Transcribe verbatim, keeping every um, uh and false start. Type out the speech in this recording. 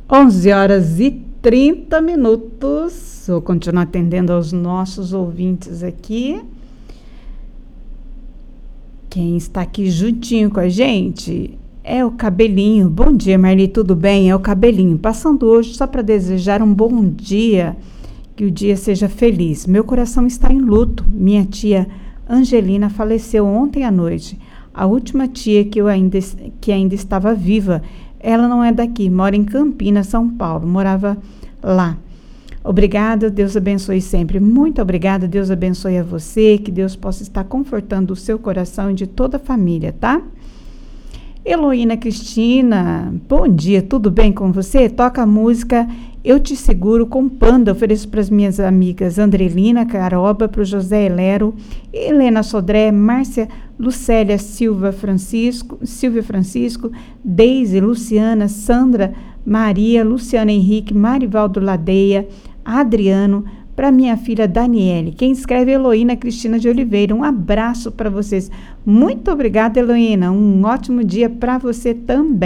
onze horas e trinta minutos. Vou continuar atendendo aos nossos ouvintes aqui. Quem está aqui juntinho com a gente é o Cabelinho. Bom dia, Marli, tudo bem? É o Cabelinho. Passando hoje só para desejar um bom dia, que o dia seja feliz. Meu coração está em luto. Minha tia Angelina faleceu ontem à noite. A última tia que, eu ainda, que ainda estava viva. Ela não é daqui, mora em Campinas, São Paulo. Morava lá. Obrigada, Deus abençoe sempre. Muito obrigada, Deus abençoe a você, que Deus possa estar confortando o seu coração e de toda a família, tá? Heloína Cristina, bom dia, tudo bem com você? Toca a música Eu Te Seguro com Panda. Ofereço para as minhas amigas Andrelina Caroba, para o José Helero, Helena Sodré, Márcia Lucélia Silva Francisco, Silvia Francisco, Deise, Luciana, Sandra, Maria, Luciana Henrique, Marivaldo Ladeia, Adriano, para minha filha Daniele. Quem escreve é Heloína Cristina de Oliveira. Um abraço para vocês. Muito obrigada, Heloína. Um ótimo dia para você também.